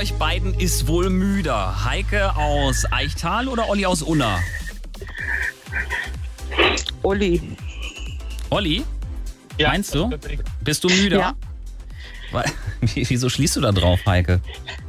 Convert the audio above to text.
euch beiden ist wohl müder? Heike aus Eichtal oder Olli aus Unna? Olli. Olli? Ja, Meinst du? Bist du müde? Ja. Wieso schließt du da drauf, Heike?